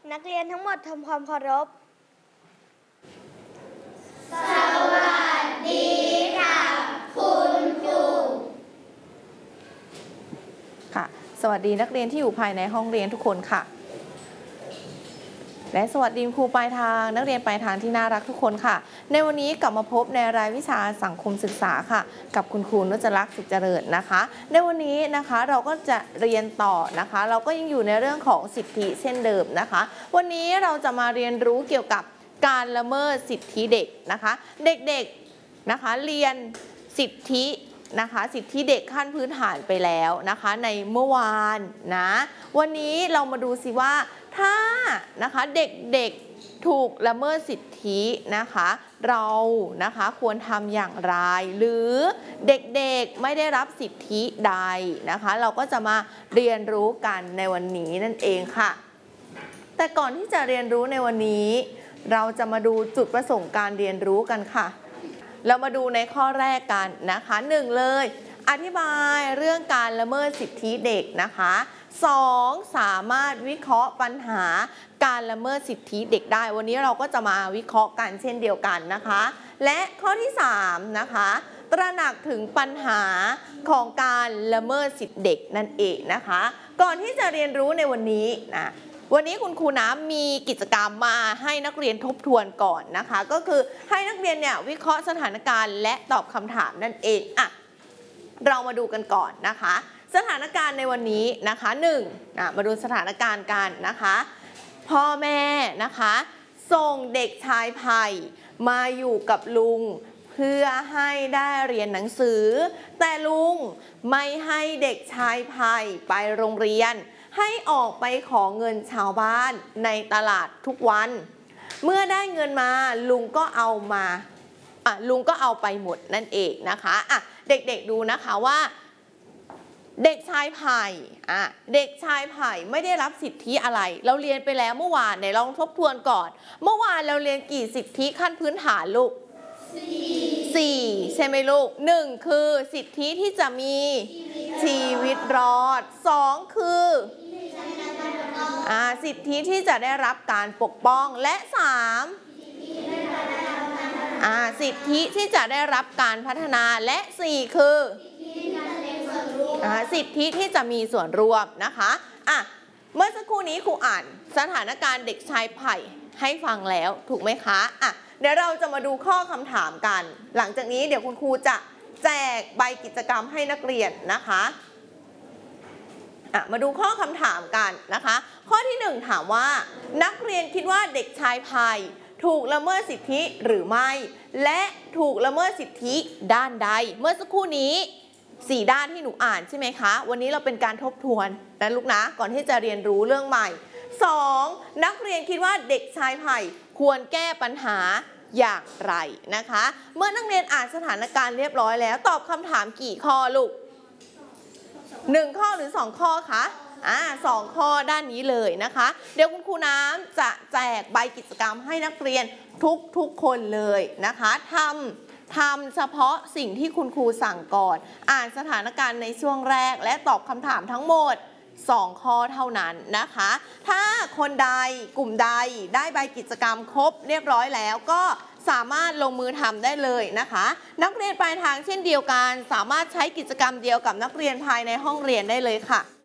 นักเรียนทั้งหมดทำความเคารพสวัสดีค่ะคุณครูค่ะสวัสดีนักเรียนที่อยู่ภายในห้องเรียนทุกคนค่ะและสวัสดีครูปลายทางนักเรียนปลายทางที่น่ารักทุกคนค่ะในวันนี้กลับมาพบในรายวิชาสังคมศึกษาค่ะกับคุณครูนุชลักษณ์สุขเจริญนะคะในวันนี้นะคะเราก็จะเรียนต่อนะคะเราก็ยังอยู่ในเรื่องของสิทธิเช่นเดิมนะคะวันนี้เราจะมาเรียนรู้เกี่ยวกับการละเมิดสิทธิเด็กนะคะเด็กๆนะคะเรียนสิทธินะคะสิทธิเด็กขั้นพื้นฐานไปแล้วนะคะในเมื่อวานนะวันนี้เรามาดูสิว่าถ้านะคะเด็กๆถูกละเมิดสิทธินะคะเรานะคะควรทำอย่างไรหรือเด็กๆไม่ได้รับสิทธิใดนะคะเราก็จะมาเรียนรู้กันในวันนี้นั่นเองค่ะแต่ก่อนที่จะเรียนรู้ในวันนี้เราจะมาดูจุดประสงค์การเรียนรู้กันค่ะเรามาดูในข้อแรกกันนะคะ1เลยอธิบายเรื่องการละเมิดสิทธิเด็กนะคะ2สามารถวิเคราะห์ปัญหาการละเมิดสิทธิเด็กได้วันนี้เราก็จะมาวิเคราะห์กันเช่นเดียวกันนะคะและข้อที่3นะคะตระหนักถึงปัญหาของการละเมิดสิทธิเด็กนั่นเองนะคะก่อนที่จะเรียนรู้ในวันนี้นะวันนี้คุณครูน้ำมีกิจกรรมมาให้นักเรียนทบทวนก่อนนะคะก็คือให้นักเรียนเนี่ยวิเคราะห์สถานการณ์และตอบคำถามนั่นเองเรามาดูกันก่อนนะคะสถานการณ์ในวันนี้นะคะมาดูสถานการณ์กันนะคะพ่อแม่นะคะส่งเด็กชายไผ่มาอยู่กับลุงเพื่อให้ได้เรียนหนังสือแต่ลุงไม่ให้เด็กชายไผ่ไปโรงเรียนให้ออกไปขอเงินชาวบ้านในตลาดทุกวันเมื่อได้เงินมาลุงก็เอาไปหมดนั่นเองนะคะเด็กๆดูนะคะว่าเด็กชายไผ่เด็กชายไผ่ไม่ได้รับสิทธิอะไรเราเรียนไปแล้วเมื่อวานไหนลองทบทวนก่อนเมื่อวานเราเรียนกี่สิทธิขั้นพื้นฐานลูก4ใช่ไหมลูก1คือสิทธิที่จะมีชีวิตรอด2คือสิทธิที่จะได้รับการปกป้องและ3สิทธิที่จะได้รับการพัฒนาและ4คือสิทธิที่จะมีส่วนร่วมนะคะเมื่อสักครู่นี้ครูอ่านสถานการณ์เด็กชายไผ่ให้ฟังแล้วถูกไหมคะเดี๋ยวเราจะมาดูข้อคำถามกันหลังจากนี้เดี๋ยวคุณครูจะแจกใบกิจกรรมให้นักเรียนนะคะมาดูข้อคำถามกันนะคะข้อที่1ถามว่านักเรียนคิดว่าเด็กชายไผ่ถูกละเมิดสิทธิหรือไม่และถูกละเมิดสิทธิด้านใดเมื่อสักครู่นี้4ด้านที่หนูอ่านใช่ไหมคะวันนี้เราเป็นการทบทวนนะลูกนะก่อนที่จะเรียนรู้เรื่องใหม่2นักเรียนคิดว่าเด็กชายไผ่ควรแก้ปัญหาอย่างไรนะคะเมื่อนักเรียนอ่านสถานการณ์เรียบร้อยแล้วตอบคำถามกี่ข้อลูก1ข้อหรือ2ข้อคะ2ข้อด้านนี้เลยนะคะเดี๋ยวคุณครูน้ำจะแจกใบกิจกรรมให้นักเรียนทุกคนเลยนะคะทำเฉพาะสิ่งที่คุณครูสั่งก่อนอ่านสถานการณ์ในช่วงแรกและตอบคำถามทั้งหมด2ข้อเท่านั้นนะคะถ้าคนใดกลุ่มใดได้ใบกิจกรรมครบเรียบร้อยแล้วก็สามารถลงมือทำได้เลยนะคะนักเรียนปลายทางเช่นเดียวกันสามารถใช้กิจกรรมเดียวกับนักเรียนภายในห้องเรียนได้เลยค่ะ